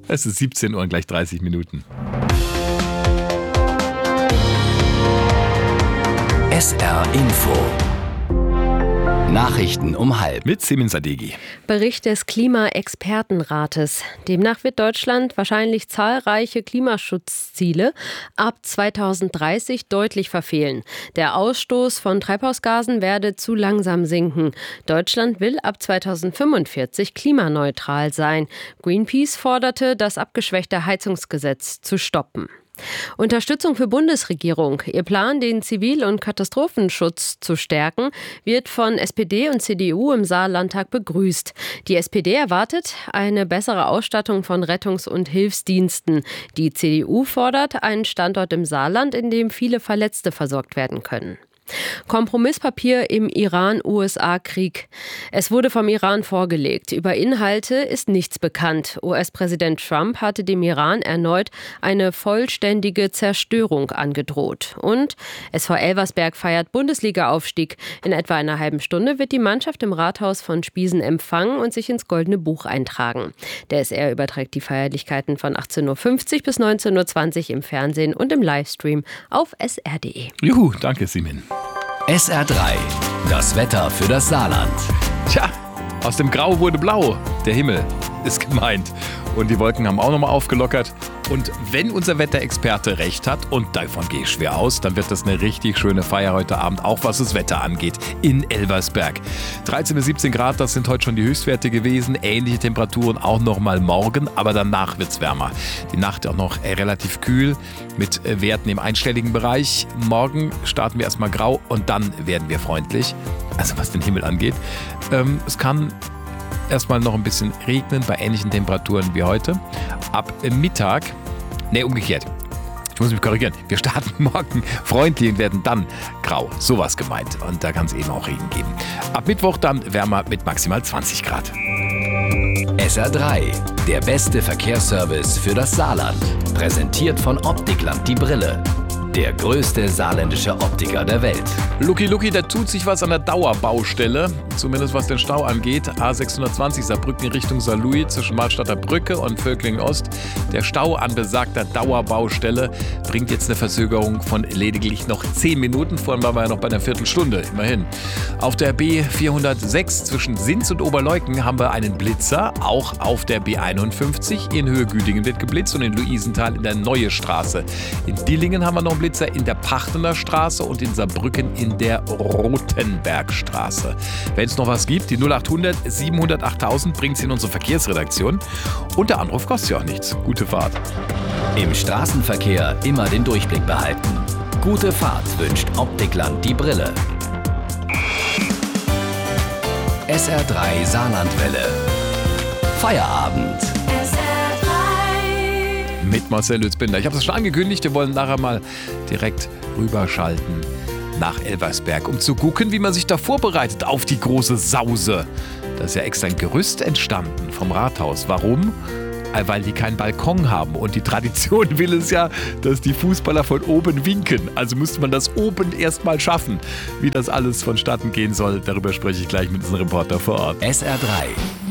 Es ist 17 Uhr und gleich 30 Minuten. SR Info. Nachrichten um 12:30. Mit Simin Sadeghi. Bericht des Klimaexpertenrates. Demnach wird Deutschland wahrscheinlich zahlreiche Klimaschutzziele ab 2030 deutlich verfehlen. Der Ausstoß von Treibhausgasen werde zu langsam sinken. Deutschland will ab 2045 klimaneutral sein. Greenpeace forderte, das abgeschwächte Heizungsgesetz zu stoppen. Unterstützung für Bundesregierung. Ihr Plan, den Zivil- und Katastrophenschutz zu stärken, wird von SPD und CDU im Saarlandtag begrüßt. Die SPD erwartet eine bessere Ausstattung von Rettungs- und Hilfsdiensten. Die CDU fordert einen Standort im Saarland, in dem viele Verletzte versorgt werden können. Kompromisspapier im Iran-USA-Krieg. Es wurde vom Iran vorgelegt. Über Inhalte ist nichts bekannt. US-Präsident Trump hatte dem Iran erneut eine vollständige Zerstörung angedroht. Und SV Elversberg feiert Bundesliga-Aufstieg. In etwa einer halben Stunde wird die Mannschaft im Rathaus von Spiesen empfangen und sich ins Goldene Buch eintragen. Der SR überträgt die Feierlichkeiten von 18.50 Uhr bis 19.20 Uhr im Fernsehen und im Livestream auf sr.de. Juhu, danke Simin. SR3. Das Wetter für das Saarland. Tja, aus dem Grau wurde Blau. Der Himmel ist gemeint. Und die Wolken haben auch nochmal aufgelockert. Und wenn unser Wetterexperte recht hat, und davon gehe ich schwer aus, dann wird das eine richtig schöne Feier heute Abend, auch was das Wetter angeht, in Elversberg. 13 bis 17 Grad, das sind heute schon die Höchstwerte gewesen. Ähnliche Temperaturen auch nochmal morgen, aber danach wird es wärmer. Die Nacht auch noch relativ kühl mit Werten im einstelligen Bereich. Morgen starten wir erstmal grau und dann werden wir freundlich. Also was den Himmel angeht. Es kann erstmal noch ein bisschen regnen bei ähnlichen Temperaturen wie heute. Ab Mittag, umgekehrt. Ich muss mich korrigieren. Wir starten morgen freundlich und werden dann grau. Sowas gemeint. Und da kann es eben auch Regen geben. Ab Mittwoch dann wärmer mit maximal 20 Grad. SR3. Der beste Verkehrsservice für das Saarland. Präsentiert von Optikland die Brille. Der größte saarländische Optiker der Welt. Lucky, da tut sich was an der Dauerbaustelle. Zumindest was den Stau angeht. A620 Saarbrücken Richtung Saarlouis zwischen Marstadter Brücke und Völklingen Ost. Der Stau an besagter Dauerbaustelle bringt jetzt eine Verzögerung von lediglich noch 10 Minuten. Vorhin waren wir ja noch bei einer Viertelstunde, immerhin. Auf der B406 zwischen Sinz und Oberleuten haben wir einen Blitzer. Auch auf der B51 in Höhe Güdingen wird geblitzt und in Luisenthal in der Neue Straße. In Dillingen haben wir noch einen Blitzer in der Pachtener Straße und in Saarbrücken in der Rotenbergstraße. Wenn es noch was gibt, die 0800 700 8000 bringt sie in unsere Verkehrsredaktion. Und der Anruf kostet ja auch nichts. Gute Fahrt. Im Straßenverkehr immer den Durchblick behalten. Gute Fahrt wünscht Optikland die Brille. SR3 Saarlandwelle. Feierabend. Mit Marcel Lützbinder. Ich habe es schon angekündigt, wir wollen nachher mal direkt rüberschalten nach Elversberg, um zu gucken, wie man sich da vorbereitet auf die große Sause. Da ist ja extra ein Gerüst entstanden vom Rathaus. Warum? Weil die keinen Balkon haben. Und die Tradition will es ja, dass die Fußballer von oben winken. Also müsste man das oben erst mal schaffen. Wie das alles vonstatten gehen soll, darüber spreche ich gleich mit unserem Reporter vor Ort. SR3.